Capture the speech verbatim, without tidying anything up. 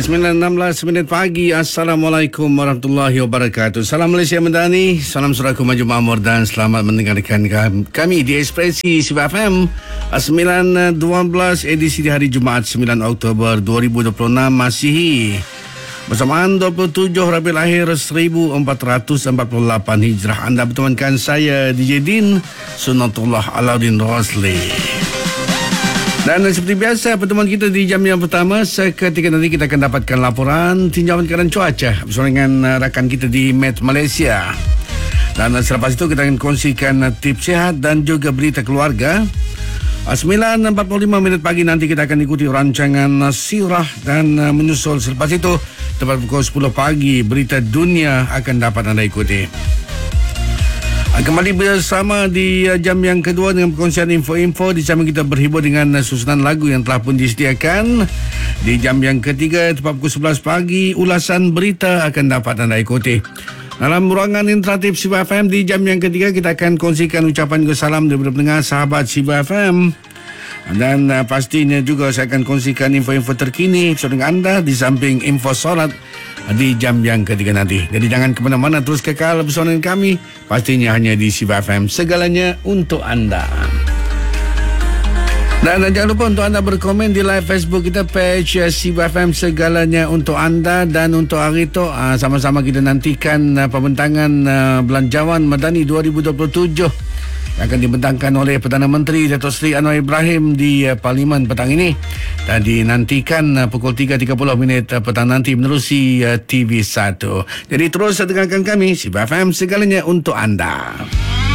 Baik, sembilan enam belas minit pagi. Assalamualaikum warahmatullahi wabarakatuh. Salam Malaysia Madani, salam suraku maju makmur dan selamat mendengarkan kami di Ekspresi Siva F M sembilan dua belas edisi di hari Jumaat sembilan Oktober dua ribu dua puluh enam Masihi. Bersamaan dua puluh tujuh Rabiul Akhir seribu empat ratus empat puluh lapan Hijrah. Anda bertemankan saya D J Din Sunnatullah Alauddin Rosli. Dan seperti biasa, pertemuan kita di jam yang pertama, seketika nanti kita akan dapatkan laporan tinjauan keadaan cuaca bersama dengan rakan kita di Met Malaysia. Dan selepas itu kita akan kongsikan tips sihat dan juga berita keluarga. sembilan empat puluh lima minit pagi nanti kita akan ikuti rancangan Sirah, dan menyusul selepas itu tepat pukul sepuluh pagi berita dunia akan dapat anda ikuti. Kembali bersama di jam yang kedua dengan perkongsian info-info. Di samping kita berhibur dengan susunan lagu yang telah pun disediakan. Di jam yang ketiga tepat pukul sebelas pagi ulasan berita akan dapat anda ikuti. Dalam ruangan interaktif Siva F M di jam yang ketiga kita akan kongsikan ucapan kesalam daripada pendengar sahabat Siva F M. Dan uh, pastinya juga saya akan kongsikan info-info terkini bersama dengan anda di samping info solat di jam yang ketiga nanti. Jadi jangan ke mana-mana, terus kekal bersama dengan kami. Pastinya hanya di Siva F M, segalanya untuk anda. Dan jangan lupa untuk anda berkomen di live Facebook kita, page Siva F M, segalanya untuk anda. Dan untuk hari itu sama-sama kita nantikan pembentangan Belanjawan Madani dua ribu dua puluh tujuh yang akan dibentangkan oleh Perdana Menteri Datuk Seri Anwar Ibrahim di uh, Parlimen petang ini, dan dinantikan uh, pukul tiga tiga puluh minit uh, petang nanti menerusi uh, T V satu. Jadi terus dengarkan kami Siva F M, segalanya untuk anda.